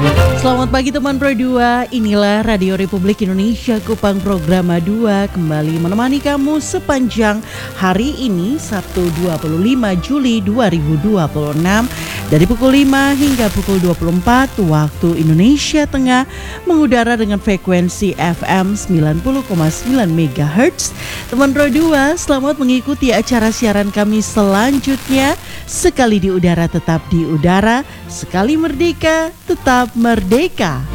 Selamat pagi teman Pro 2, inilah Radio Republik Indonesia Kupang Programa 2 kembali menemani kamu sepanjang hari ini Sabtu 25 Juli 2026 dari pukul 5 hingga pukul 24 waktu Indonesia Tengah mengudara dengan frekuensi FM 90,9 MHz. Teman Pro 2, selamat mengikuti acara siaran kami selanjutnya. Sekali di udara tetap di udara, sekali merdeka tetap merdeka.